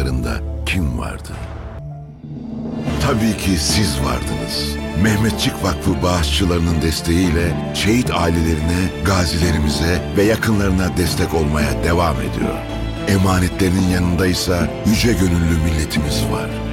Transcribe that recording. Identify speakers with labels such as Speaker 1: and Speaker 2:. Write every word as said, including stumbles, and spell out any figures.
Speaker 1: yanlarında kim vardı? Tabii ki siz vardınız. Mehmetçik Vakfı bağışçılarının desteğiyle şehit ailelerine, gazilerimize ve yakınlarına destek olmaya devam ediyor. Emanetlerinin yanındaysa yüce gönüllü milletimiz var.